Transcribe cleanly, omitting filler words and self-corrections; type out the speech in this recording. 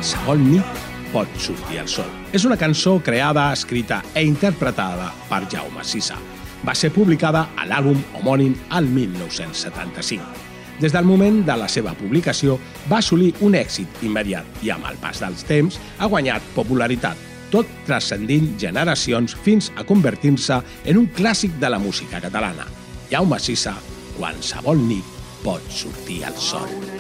qualsevol nit pot sortir el sol. És una cançó creada, escrita i interpretada per Jaume Sisa. Va ser publicada a l'àlbum homònim al 1975. Des del moment de la seva publicació va assolir un èxit immediat i amb el pas dels temps ha guanyat popularitat, tot transcendint generacions fins a convertir-se en un clàssic de la música catalana. Jaume Sisa, qualsevol nit pot sortir el sol.